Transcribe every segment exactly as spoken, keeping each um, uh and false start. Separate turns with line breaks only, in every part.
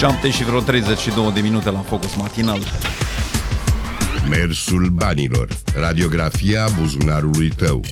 șapte și vreo treizeci și două de minute la Focus Matinal.
Mersul banilor. Radiografia buzunarului tău.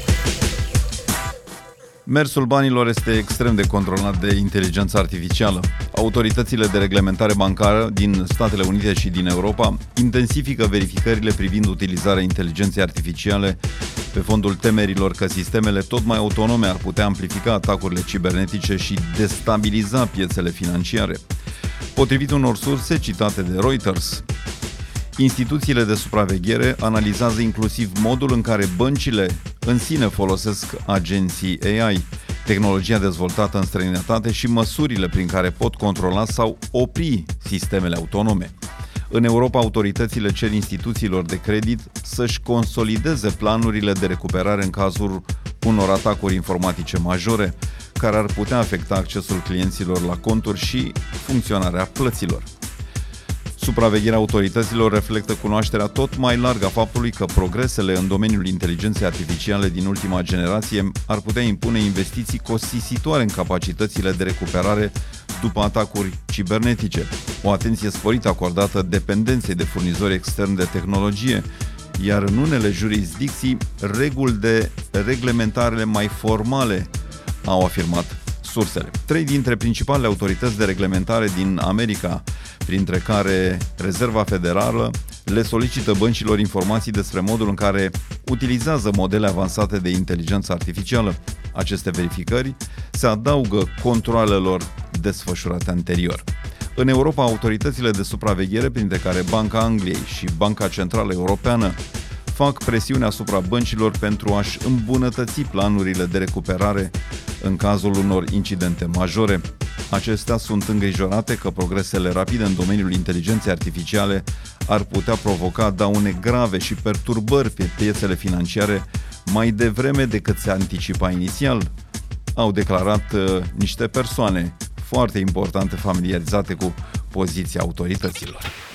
Mersul banilor este extrem de controlat de inteligența artificială. Autoritățile de reglementare bancară din Statele Unite și din Europa intensifică verificările privind utilizarea inteligenței artificiale pe fondul temerilor că sistemele tot mai autonome ar putea amplifica atacurile cibernetice și destabiliza piețele financiare. Potrivit unor surse citate de Reuters, instituțiile de supraveghere analizează inclusiv modul în care băncile în sine folosesc agenții A I, tehnologia dezvoltată în străinătate și măsurile prin care pot controla sau opri sistemele autonome. În Europa, autoritățile cer instituțiilor de credit să-și consolideze planurile de recuperare în cazul unor atacuri informatice majore, care ar putea afecta accesul clienților la conturi și funcționarea plăților. Supravegherea autorităților reflectă cunoașterea tot mai largă a faptului că progresele în domeniul inteligenței artificiale din ultima generație ar putea impune investiții costisitoare în capacitățile de recuperare după atacuri cibernetice, o atenție sporită acordată dependenței de furnizori externi de tehnologie, iar în unele jurisdicții reguli de reglementare mai formale, au afirmat sursele. Trei dintre principalele autorități de reglementare din America, printre care Rezerva Federală, le solicită băncilor informații despre modul în care utilizează modele avansate de inteligență artificială. Aceste verificări se adaugă controalelor desfășurate anterior. În Europa, autoritățile de supraveghere, printre care Banca Angliei și Banca Centrală Europeană, fac presiune asupra băncilor pentru a-și îmbunătăți planurile de recuperare în cazul unor incidente majore. Acestea sunt îngrijorate că progresele rapide în domeniul inteligenței artificiale ar putea provoca daune grave și perturbări pe piețele financiare mai devreme decât se anticipa inițial, au declarat uh, niște persoane foarte importante familiarizate cu poziția autorităților.